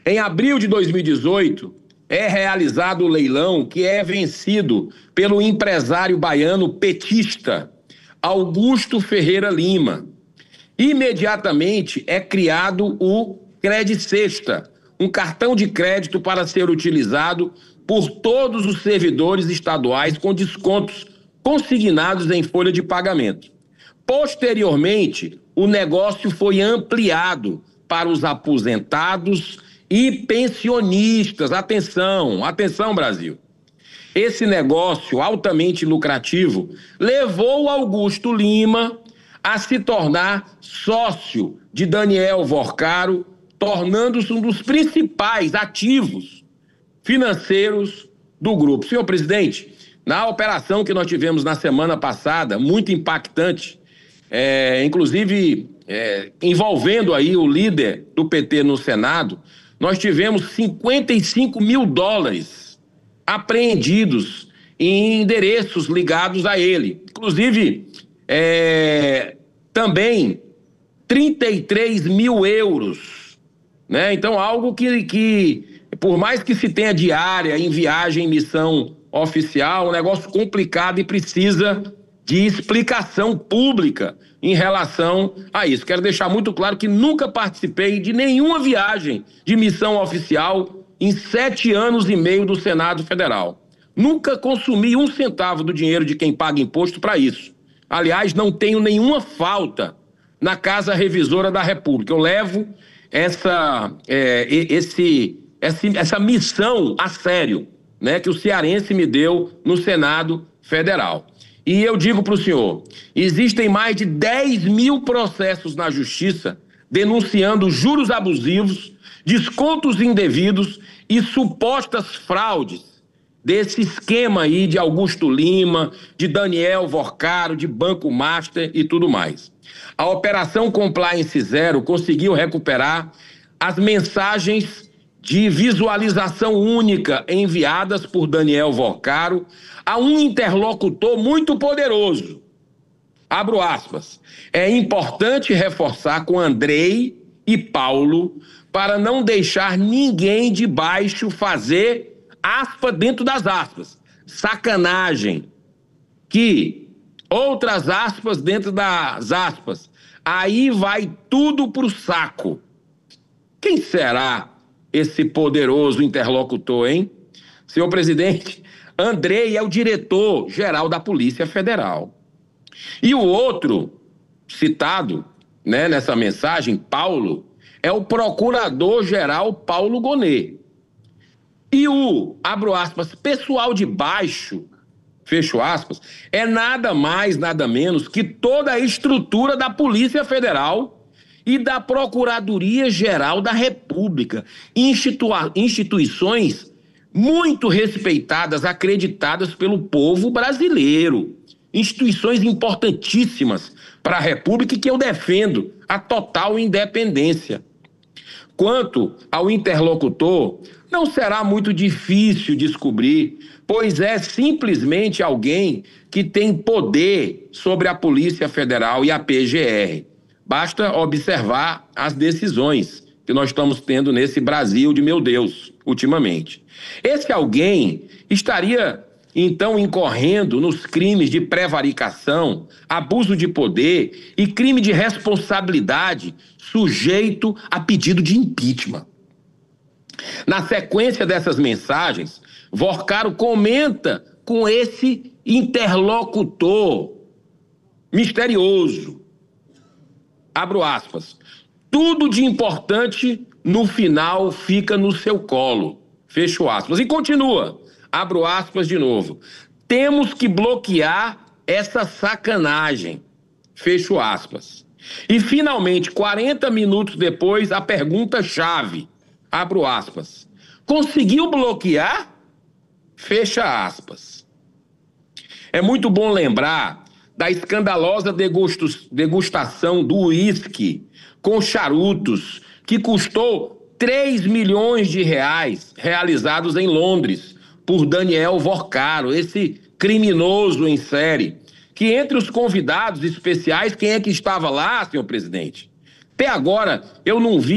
Em abril de 2018, é realizado o leilão que é vencido pelo empresário baiano petista Augusto Ferreira Lima. Imediatamente é criado o CredSexta, um cartão de crédito para ser utilizado por todos os servidores estaduais com descontos consignados em folha de pagamento. Posteriormente, o negócio foi ampliado para os aposentados e pensionistas. Atenção, atenção, Brasil. Esse negócio altamente lucrativo levou Augusto Lima a se tornar sócio de Daniel Vorcaro, tornando-se um dos principais ativos financeiros do grupo. Senhor presidente, na operação que nós tivemos na semana passada, muito impactante, inclusive envolvendo aí o líder do PT no Senado, nós tivemos 55 mil dólares apreendidos em endereços ligados a ele. Inclusive, também 33 mil euros, né? Então, algo que, por mais que se tenha diária em viagem, em missão oficial, um negócio complicado e precisa de explicação pública em relação a isso. Quero deixar muito claro que nunca participei de nenhuma viagem de missão oficial em 7 anos e meio do Senado Federal. Nunca consumi um centavo do dinheiro de quem paga imposto para isso. Aliás, não tenho nenhuma falta na Casa Revisora da República. Eu levo essa missão a sério, né, que o cearense me deu no Senado Federal. E eu digo para o senhor, existem mais de 10 mil processos na Justiça denunciando juros abusivos, descontos indevidos e supostas fraudes desse esquema aí de Augusto Lima, de Daniel Vorcaro, de Banco Master e tudo mais. A Operação Compliance Zero conseguiu recuperar as mensagens de visualização única enviadas por Daniel Vorcaro a um interlocutor muito poderoso. Abro aspas. É importante reforçar com Andrei e Paulo para não deixar ninguém de baixo fazer aspa dentro das aspas. Sacanagem. Que outras aspas dentro das aspas. Aí vai tudo pro saco. Quem será esse poderoso interlocutor, hein? Senhor presidente, Andrei é o diretor-geral da Polícia Federal. E o outro, citado, né, nessa mensagem, Paulo, é o procurador-geral Paulo Gonet. E o, abro aspas, pessoal de baixo, fecho aspas, é nada mais, nada menos que toda a estrutura da Polícia Federal e da Procuradoria-Geral da República. Instituições muito respeitadas, acreditadas pelo povo brasileiro. Instituições importantíssimas para a República e que eu defendo a total independência. Quanto ao interlocutor, não será muito difícil descobrir, pois é simplesmente alguém que tem poder sobre a Polícia Federal e a PGR. Basta observar as decisões que nós estamos tendo nesse Brasil de meu Deus, ultimamente. Esse alguém estaria, então, incorrendo nos crimes de prevaricação, abuso de poder e crime de responsabilidade sujeito a pedido de impeachment. Na sequência dessas mensagens, Vorcaro comenta com esse interlocutor misterioso. Abro aspas. Tudo de importante no final fica no seu colo. Fecho aspas. E continua. Abro aspas de novo. Temos que bloquear essa sacanagem. Fecho aspas. E finalmente, 40 minutos depois, a pergunta-chave. Abro aspas. Conseguiu bloquear? Fecha aspas. É muito bom lembrar da escandalosa degustação do uísque com charutos, que custou 3 milhões de reais, realizados em Londres, por Daniel Vorcaro, esse criminoso em série, que entre os convidados especiais, quem é que estava lá, senhor presidente? Até agora, eu não vi